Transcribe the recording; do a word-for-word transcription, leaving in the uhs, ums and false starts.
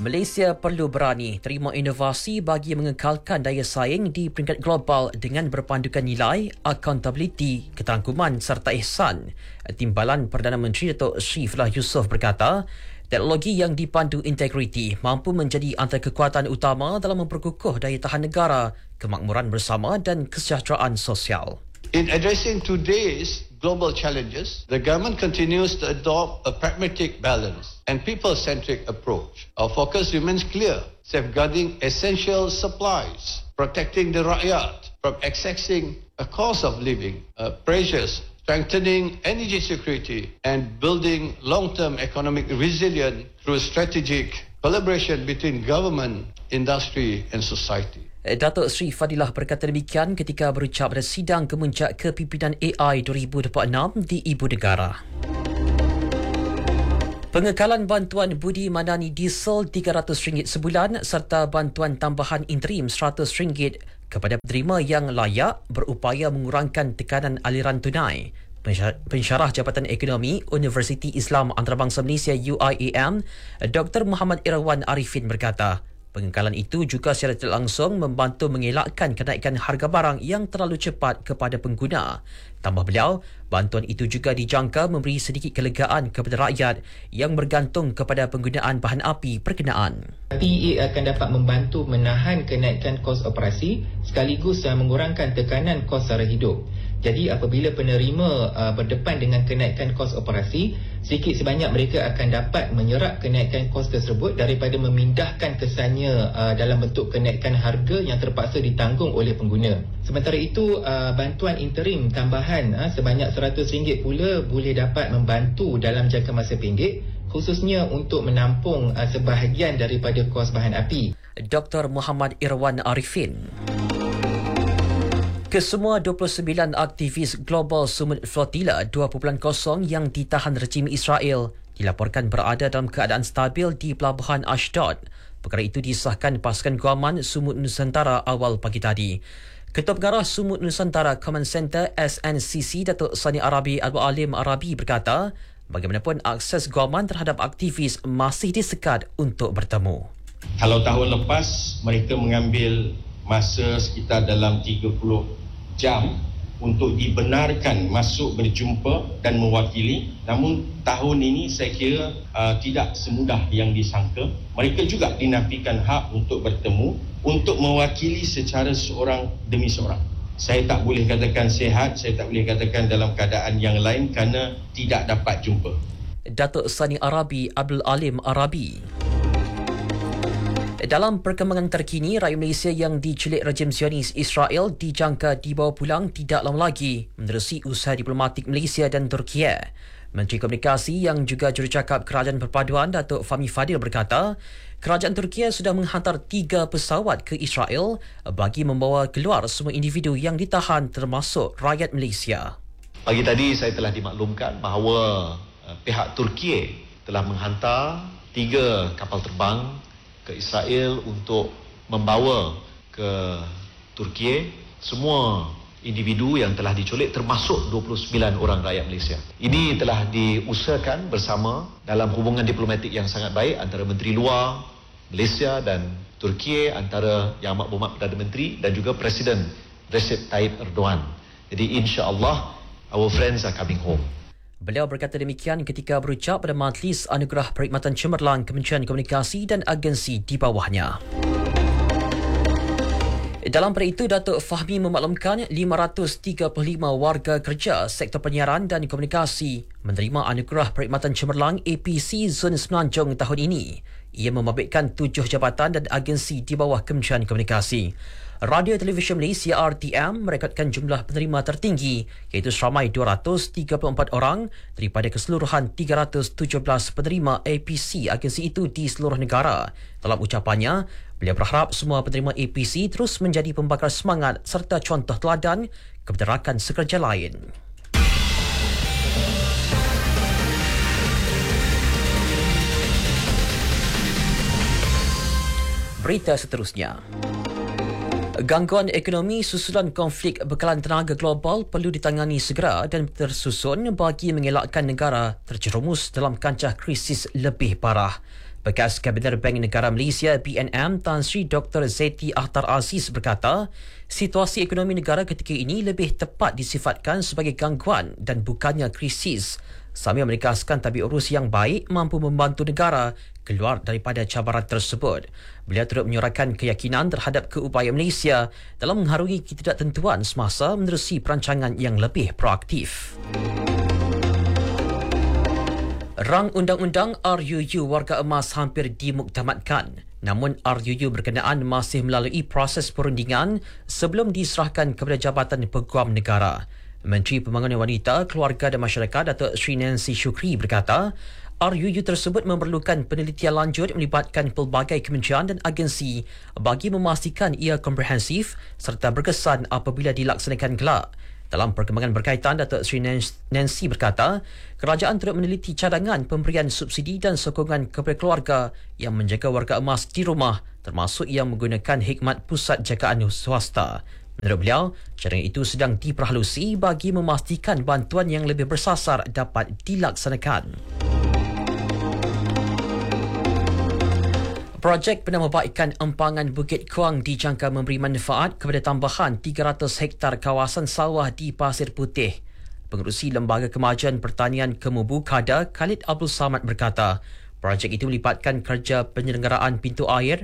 Malaysia perlu berani terima inovasi bagi mengekalkan daya saing di peringkat global dengan berpandukan nilai, accountability, ketangguman serta ihsan. Timbalan Perdana Menteri Datuk Sri Fadillah Yusof berkata, teknologi yang dipandu integriti mampu menjadi antara kekuatan utama dalam memperkukuh daya tahan negara, kemakmuran bersama dan kesejahteraan sosial. In addressing today's global challenges, the government continues to adopt a pragmatic balance and people-centric approach. Our focus remains clear: safeguarding essential supplies, protecting the rakyat from accessing a cost of living uh, pressures, strengthening energy security, and building long-term economic resilience through strategic collaboration between government, industry, and society. Datuk Sri Fadillah berkata demikian ketika berucap pada sidang kemuncak kepimpinan A I dua ribu dua puluh enam di Ibu Negara. Pengekalan bantuan budi madani diesel tiga ratus ringgit sebulan serta bantuan tambahan interim seratus ringgit kepada penerima yang layak berupaya mengurangkan tekanan aliran tunai. Pensyarah Jabatan Ekonomi Universiti Islam Antarabangsa Malaysia U I A M, Doktor Muhammad Irwan Arifin berkata, pengekalan itu juga secara tidak langsung membantu mengelakkan kenaikan harga barang yang terlalu cepat kepada pengguna. Tambah beliau, bantuan itu juga dijangka memberi sedikit kelegaan kepada rakyat yang bergantung kepada penggunaan bahan api berkenaan. P A akan dapat membantu menahan kenaikan kos operasi sekaligus mengurangkan tekanan kos sara hidup. Jadi apabila penerima uh, berdepan dengan kenaikan kos operasi, sedikit sebanyak mereka akan dapat menyerap kenaikan kos tersebut daripada memindahkan kesannya uh, dalam bentuk kenaikan harga yang terpaksa ditanggung oleh pengguna. Sementara itu, uh, bantuan interim tambahan uh, sebanyak seratus ringgit pula boleh dapat membantu dalam jangka masa pendek, khususnya untuk menampung uh, sebahagian daripada kos bahan api. Doktor Muhammad Irwan Arifin. Kesemua dua puluh sembilan aktivis Global Summit Flotilla dua titik kosong yang ditahan rejim Israel dilaporkan berada dalam keadaan stabil di Pelabuhan Ashdod. Perkara itu disahkan pasukan guaman Sumut Nusantara awal pagi tadi. Ketua Pengarah Sumut Nusantara Command Center S N C C Datuk Sani Arabi Abdul Alim Arabi berkata, bagaimanapun akses guaman terhadap aktivis masih disekat untuk bertemu. Kalau tahun lepas mereka mengambil masa sekitar dalam tiga puluh jam untuk dibenarkan masuk berjumpa dan mewakili, namun tahun ini saya kira uh, tidak semudah yang disangka. Mereka juga dinafikan hak untuk bertemu, untuk mewakili secara seorang demi seorang. Saya tak boleh katakan sihat, saya tak boleh katakan dalam keadaan yang lain kerana tidak dapat jumpa. Datuk Sani Arabi Abdul Alim Arabi. Dalam perkembangan terkini, rakyat Malaysia yang diculik rejim Zionis Israel dijangka dibawa pulang tidak lama lagi menerusi usaha diplomatik Malaysia dan Turki. Menteri Komunikasi yang juga jurucakap Kerajaan Perpaduan Datuk Fahmi Fadil berkata, Kerajaan Turki sudah menghantar tiga pesawat ke Israel bagi membawa keluar semua individu yang ditahan termasuk rakyat Malaysia. Pagi tadi saya telah dimaklumkan bahawa uh, pihak Turki telah menghantar tiga kapal terbang ke Israel untuk membawa ke Turki semua individu yang telah diculik termasuk dua puluh sembilan orang rakyat Malaysia. Ini telah diusahakan bersama dalam hubungan diplomatik yang sangat baik antara Menteri Luar Malaysia dan Turki, antara Yang Amat Berhormat Perdana Menteri dan juga Presiden Recep Tayyip Erdogan. Jadi insya-Allah our friends are coming home. Beliau berkata demikian ketika berucap pada Majlis Anugerah Perkhidmatan Cemerlang Kementerian Komunikasi dan agensi di bawahnya. Dalam pada itu, Datuk Fahmi memaklumkan lima ratus tiga puluh lima warga kerja sektor penyiaran dan komunikasi menerima Anugerah Perkhidmatan Cemerlang A P C Zon Semenanjung tahun ini. Ia membabitkan tujuh jabatan dan agensi di bawah Kementerian Komunikasi. Radio Televisyen Malaysia R T M merekodkan jumlah penerima tertinggi iaitu seramai dua ratus tiga puluh empat orang daripada keseluruhan tiga ratus tujuh belas penerima A P C agensi itu di seluruh negara. Dalam ucapannya, beliau berharap semua penerima A P C terus menjadi pembakar semangat serta contoh teladan kepada rakan sekerja lain. Berita seterusnya. Gangguan ekonomi susulan konflik bekalan tenaga global perlu ditangani segera dan tersusun bagi mengelakkan negara terjerumus dalam kancah krisis lebih parah. Bekas Kabinet Bank Negara Malaysia B N M Tan Sri Doktor Zeti Akhtar Aziz berkata, situasi ekonomi negara ketika ini lebih tepat disifatkan sebagai gangguan dan bukannya krisis. Sambil menegaskan tabik urus yang baik mampu membantu negara keluar daripada cabaran tersebut. Beliau turut menyuarakan keyakinan terhadap keupayaan Malaysia dalam mengharungi ketidaktentuan semasa menerusi perancangan yang lebih proaktif. Rang Undang-Undang R U U Warga Emas hampir dimuktamadkan. Namun R U U berkenaan masih melalui proses perundingan sebelum diserahkan kepada Jabatan Peguam Negara. Menteri Pembangunan Wanita, Keluarga dan Masyarakat Datuk Sri Nancy Shukri berkata, R U U tersebut memerlukan penelitian lanjut melibatkan pelbagai kementerian dan agensi bagi memastikan ia komprehensif serta berkesan apabila dilaksanakan kelak. Dalam perkembangan berkaitan, Datuk Sri Nancy berkata, kerajaan turut meneliti cadangan pemberian subsidi dan sokongan kepada keluarga yang menjaga warga emas di rumah, termasuk yang menggunakan khidmat pusat jagaan swasta. Menurut beliau, cadangan itu sedang diperhalusi bagi memastikan bantuan yang lebih bersasar dapat dilaksanakan. Projek penambahbaikan empangan Bukit Kuang dijangka memberi manfaat kepada tambahan tiga ratus hektar kawasan sawah di Pasir Putih. Pengerusi Lembaga Kemajuan Pertanian Kemubu Kada, Khalid Abdul Samad berkata, projek itu melibatkan kerja penyelenggaraan pintu air,